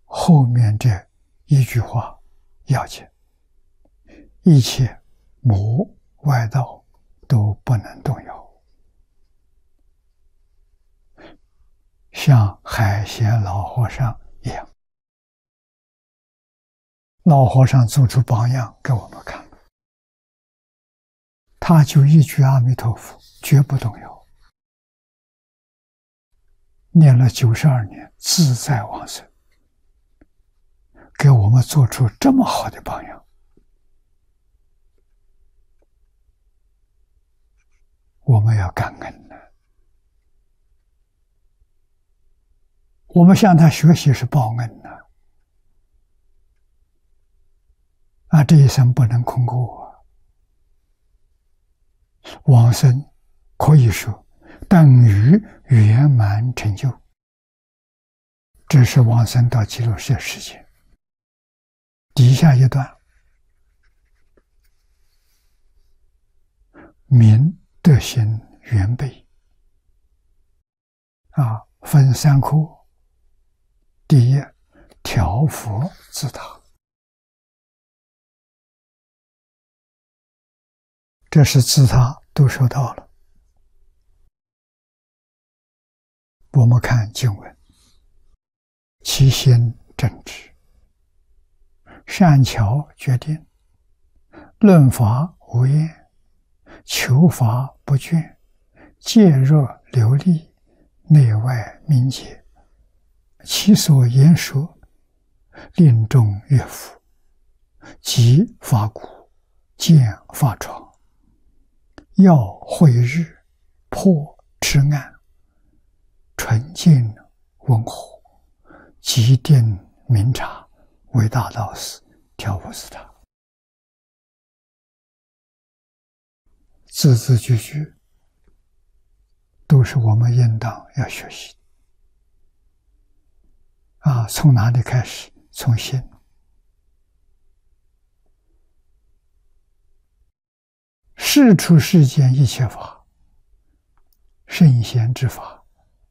后面这一句话要紧：一切魔外道都不能动摇，像海贤老和尚一样。老和尚做出榜样给我们看，他就一句阿弥陀佛，绝不动摇，念了92年，自在往生，给我们做出这么好的榜样。我们要感恩的，我们向他学习是报恩的。这一生不能空过啊！往生可以说等于圆满成就，这是往生到极乐世界时间。底下一段，明德行圆备分3科。第一，调伏自他。这是自他都收到了。我们看经文：其心正直，善巧决定，论法无厌，求法不倦，戒热流利，内外明洁，其所言说，令众悦服，即法鼓，见法床，耀慧日，破痴暗，纯净温和，极定明察，为大道士，调伏自他。字字句句都是我们应当要学习的。从哪里开始？从心。世出世间一切法，圣贤之法，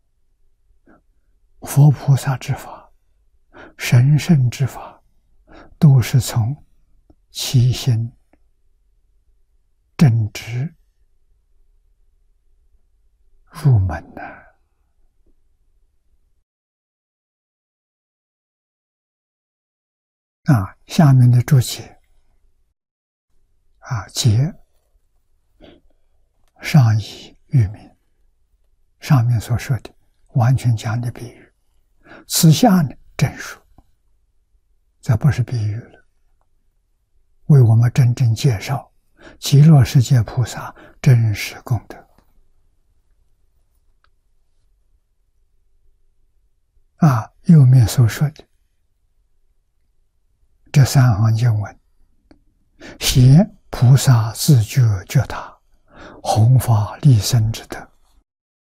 佛菩萨之法，神圣之法，都是从其心正直入门的。下面的注解解上以喻明，上面所说的完全讲的比喻，此下呢正说，这不是比喻了，为我们真正介绍极乐世界菩萨真实功德。右面所说的这3行经文，显菩萨自觉觉他，弘法利生之德，